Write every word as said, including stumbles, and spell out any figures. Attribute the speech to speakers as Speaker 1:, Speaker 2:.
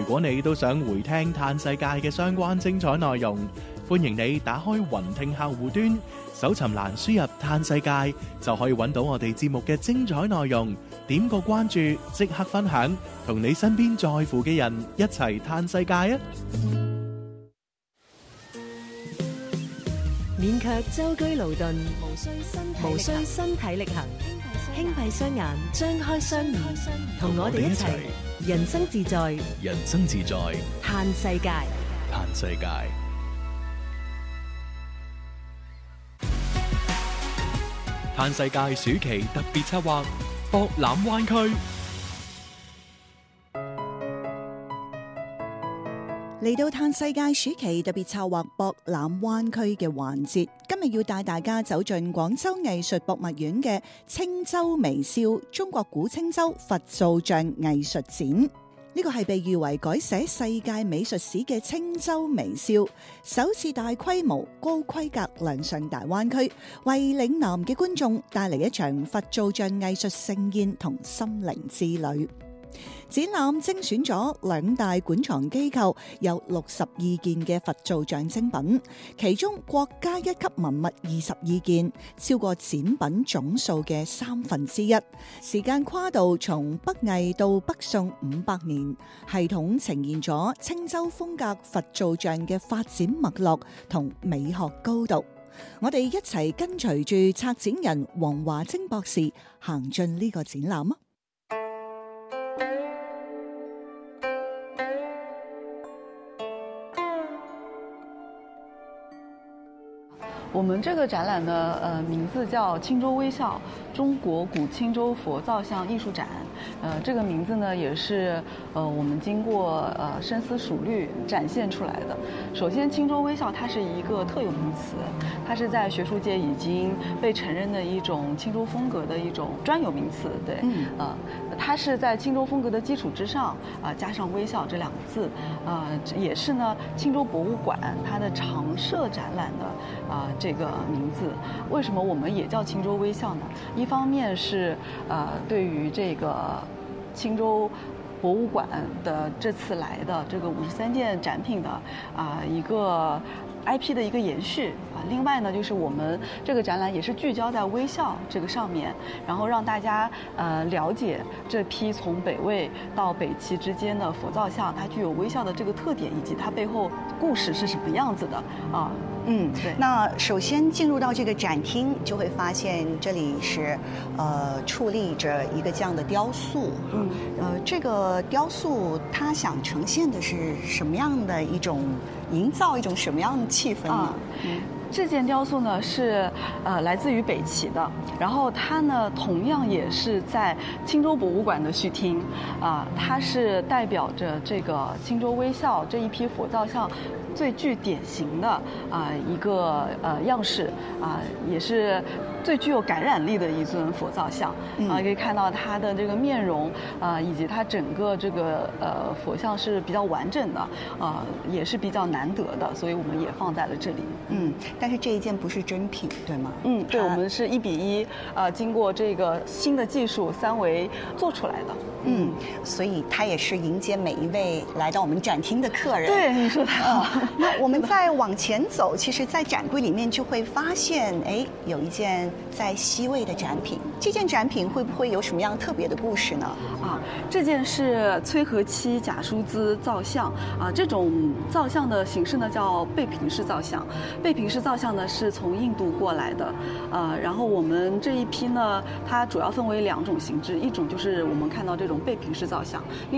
Speaker 1: 果你都想回聽嘆世界嘅相關精彩內容，歡迎你打開雲聽客戶端，搜尋欄輸入嘆世界，就可以揾到我哋節目嘅精彩內容。點個關注，即刻分享，同你身邊在乎嘅人一齊嘆世界啊！
Speaker 2: 免卻舟車勞頓，
Speaker 3: 無需身體
Speaker 2: 無需身體力行，輕閉雙眼，張開雙耳，同我哋一齊人生自在，
Speaker 1: 人生自在，
Speaker 2: 嘆世界，
Speaker 1: 嘆世界。嘆世界暑期特別策劃博覽灣區。
Speaker 4: 嚟到嘆世界暑期特別策劃博覽灣區嘅環節，今日要帶大家走進廣州藝術博物院嘅青州微笑中國古青州佛造像藝術展。呢個係被譽為改寫世界美術史嘅青州微笑，首次大規模高規格亮相大灣區，為嶺南嘅觀眾帶嚟一場佛造像藝術盛宴同心靈之旅。展覽精選咗兩大館藏機構有六十二件嘅佛造像精品，其中國家一級文物二十二件，超過展品總數嘅三分之一。時間跨度從北魏到北宋五百年，系統呈現咗青州風格佛造像嘅發展脈絡同美學高度。我哋一齊跟隨住策展人黃華晶博士行進呢個展覽啊！
Speaker 5: 我們這個展覽呢，呃，名字叫青州微笑中國古青州佛造像藝術展。呃，這個名字呢，也是呃我們經過呃深思熟慮展現出來的。首先，青州微笑它是一個特有名詞，它是在學術界已經被承認的一種青州風格的一種專有名詞。對，嗯，呃，它是在青州風格的基礎之上啊，呃，加上微笑這兩個字，呃，也是呢青州博物館它的常設展覽的啊。呃這個名字為什麼我們也叫青州微笑呢？一方面是呃對於這個青州博物館的這次來的這個五十三件展品的啊、呃、一個 I P 的一個延續啊，另外呢，就是我們這個展覽也是聚焦在微笑這個上面，然後讓大家呃了解這批從北魏到北齊之間的佛造像，它具有微笑的這個特點，以及它背後故事是什麼樣子的啊。
Speaker 3: 嗯，
Speaker 5: 對。
Speaker 3: 那首先進入到這個展廳，就會發現這裡是呃矗立着一個這樣的雕塑。嗯，呃，這個雕塑它想呈現的是什麼樣的一種營造一種什麼樣的氣氛呢？
Speaker 5: 啊嗯這件雕塑呢是呃來自於北齊的，然後它呢同樣也是在青州博物館的續廳啊、呃，它是代表着這個青州微笑這一批佛造像最具典型的啊、呃、一個呃樣式啊、呃，也是最具有感染力的一尊佛造像啊、嗯呃，可以看到它的這個面容啊、呃，以及它整個這個呃佛像是比較完整的啊、呃，也是比較難得的，所以我們也放在了這裡。
Speaker 3: 嗯。但是這一件不是真品，對嗎？
Speaker 5: 嗯，對，我們是一比一，呃，經過這個新的技術三維做出來的。
Speaker 3: 嗯，所以它也是迎接每一位來到我們展廳的客人。
Speaker 5: 對，你說的好。
Speaker 3: 嗯，那我們再往前走，其實，在展櫃裡面就會發現，哎，有一件在西魏的展品。這件展品會不會有什麼樣特別的故事呢？
Speaker 5: 啊，這件是崔和漆賈舒茲造像啊，這種造像的形式呢叫背平式造像，背平式造像呢是從印度過來的，呃，然後我們這一批呢，它主要分為兩種形制，一種就是我們看到這種背平式造像。